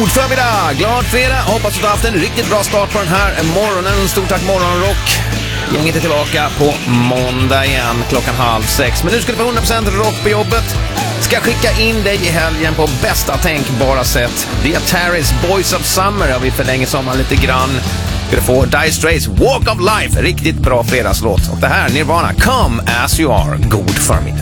God förmiddag, glad fredag. Hoppas att du har haft en riktigt bra start på den här morgonen. Stort tack Morgonrock. Gänget är tillbaka på måndag igen klockan 5:30. Men nu ska du få 100% rock på jobbet. Ska skicka in dig i helgen på bästa tänkbara sätt. Det är Terry's Boys of Summer. Jag vill förlänga sommaren lite grann. Ska du få Dire Straits Walk of Life. Riktigt bra fredagslåt. Och det här Nirvana, Come As You Are. God förmiddag.